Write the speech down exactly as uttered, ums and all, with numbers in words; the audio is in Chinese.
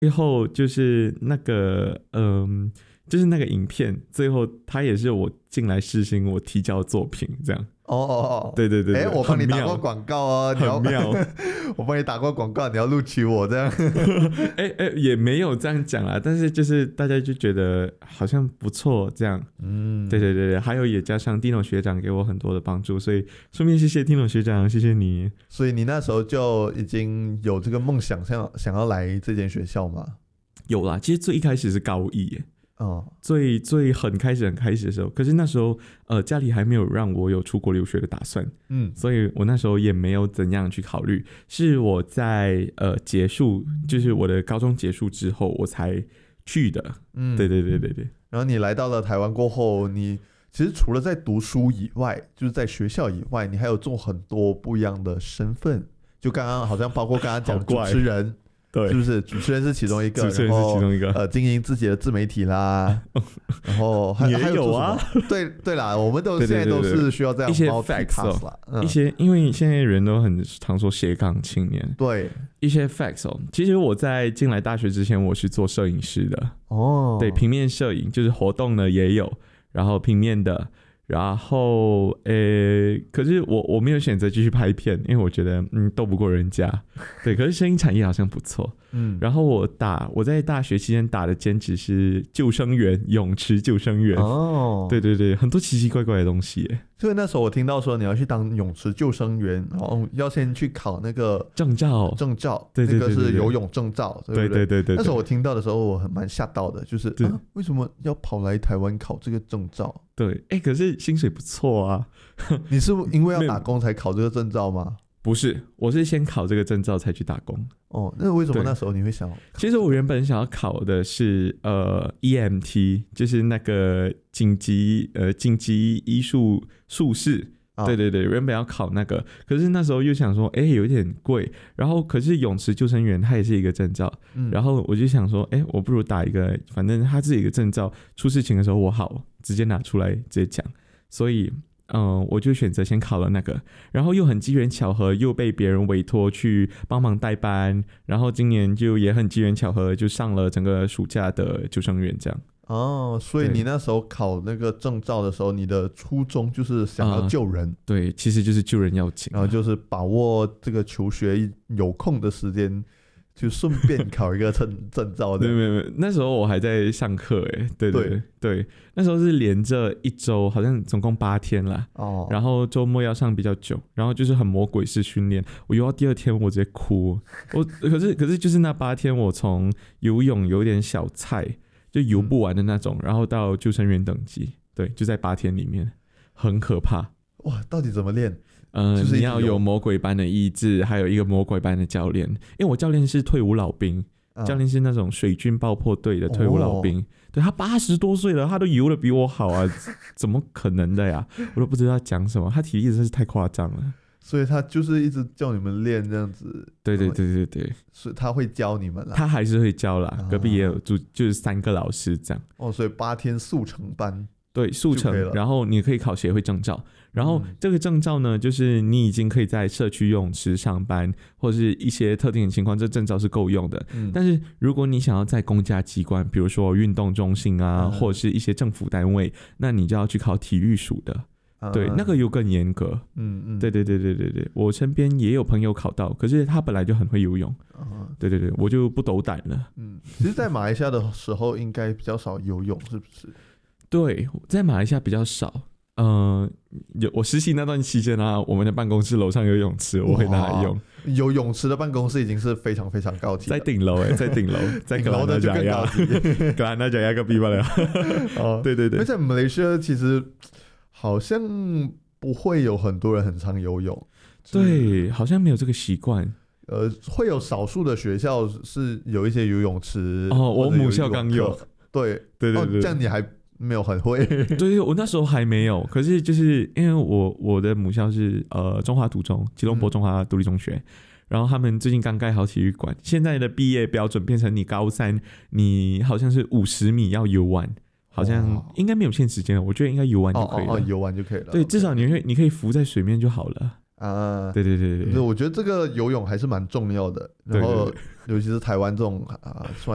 最后就是那个嗯。就是那个影片，最后它也是我进来试新我提交的作品，这样。 哦哦哦， 对对对对， 哎，我帮你打过广告哦，你要很妙。 我帮你打过广告，你要录取我这样。 哎哎，也没有这样讲啦，但是就是大家就觉得好像不错，这样。嗯，对对对对，还有也加上 Dino 学长给我很多的帮助，所以顺便谢谢 Dino 学长，谢谢你。 所以你那时候就已经有这个梦想，想想要来这间学校吗？ 有啦，其实最一开始是高一耶。 哦， 最最很开始很开始的时候，可是那时候呃家里还没有让我有出国留学的打算，嗯，所以我那时候也没有怎样去考虑。是我在呃结束，就是我的高中结束之后，我才去的。嗯，对对对对对。 然后你来到了台湾过后，你其实除了在读书以外，就是在学校以外，你还有做很多不一样的身份。就刚刚好像包括刚刚讲主持人。 对， 是不是主持人是其中一个？ 主持人是其中一个。 呃，经营自己的自媒体啦，然后还你也有啊？ 对对啦，我们都现在都是需要这样一些 facts 啦、 哦嗯，一些因为现在人都很常说斜杠青年， 对一些 facts 哦。其实我在进来大学之前，我是做摄影师的哦， 对，平面摄影就是活动的也有，然后平面的。然后，呃，可是我我没有选择继续拍片，因为我觉得嗯斗不过人家，对。可是声音产业好像不错，嗯。然后我打我在大学期间打的兼职是救生员，泳池救生员哦，对对对，很多奇奇怪怪的东西耶。 所以那时候我听到说你要去当泳池救生员，然后要先去考那个证照， 证照， 对对对对对， 那个是游泳证照，对不对？ 对对对对对。 那时候我听到的时候，我很蛮吓到的，就是啊，为什么要跑来台湾考这个证照？ 对，哎，可是薪水不错啊。 你是因为要打工才考这个证照吗？ 不是，我是先考这个证照才去打工。 哦，那为什么那时候你会想要？ 其实我原本想要考的是呃 E M T， 就是那个紧急呃紧急医术术士。哦、对对对，原本要考那个，可是那时候又想说，哎，有点贵。然后可是泳池救生员它也是一个证照，嗯、然后我就想说，哎，我不如打一个，反正它是一个证照，出事情的时候我好直接拿出来直接讲，所以。嗯，我就选择先考了那个，然后又很机缘巧合，又被别人委托去帮忙代班，然后今年就也很机缘巧合，就上了整个暑假的救生员这样。 哦，所以你那时候考那个证照的时候，你的初衷就是想要救人、呃， 对，其实就是救人要紧， 然后就是把握这个求学有空的时间。就顺便考一个证证照的， 没有没有没有，那时候我还在上课哎，对对 对, 对，那时候是连着一周，好像总共八天啦，哦，然后周末要上比较久，然后就是很魔鬼式训练，我游到第二天我直接哭，我可是可是就是那八天我从游泳有点小菜，就游不完的那种，嗯、然后到救生员等级，对，就在八天里面，很可怕。 哇，到底怎么练？ 嗯、呃，你要有魔鬼般的意志，还有一个魔鬼般的教练。因为我教练是退伍老兵，啊、教练是那种水军爆破队的退伍老兵，哦、对他八十多岁了，他都游得比我好啊，怎么可能的呀？我都不知道讲什么，他体力真是太夸张了。 所以他就是一直叫你们练这样子。 对对对对对， 所以他会教你们啦。 他还是会教啦，啊、隔壁也有住，就是三个老师这样。 哦，所以八天速成班。 对，速成，然后你可以考协会证照，然后这个证照呢，就是你已经可以在社区游泳池上班，或者是一些特定的情况，这证照是够用的。嗯、但是如果你想要在公家机关，比如说运动中心啊，嗯、或者是一些政府单位，那你就要去考体育署的。嗯、对，那个又更严格。嗯嗯，对对对对对对，我身边也有朋友考到，可是他本来就很会游泳。嗯、对对对，我就不斗胆了。 嗯，其实，在马来西亚的时候，应该比较少游泳，是不是？ 对，在马来西亚比较少。嗯、呃，有我实习那段期间啊，我们的办公室楼上有泳池，我会拿来用。 有泳池的办公室已经是非常非常高级了， 在顶楼哎，在顶楼，在格兰纳加亚，格兰纳加亚个逼不了。哦，对对对。 而且马来西亚其实好像不会有很多人很常游泳， 对，好像没有这个习惯。 呃，会有少数的学校是有一些游泳池。 哦，我母校刚有。 对对对对， 哦，这样你还没有很会。 对，我那时候还没有，可是就是因为我我的母校是呃中华独中，吉隆坡中华独立中学，嗯、然后他们最近刚盖好体育馆，现在的毕业标准变成你高三，你好像是五十米要游完，好像应该没有限时间了，我觉得应该游完就可以了， 哦哦哦，游完就可以了。 对，至少你会你可以浮在水面就好了。啊，对对对对， 我觉得这个游泳还是蛮重要的，然后尤其是台湾这种啊，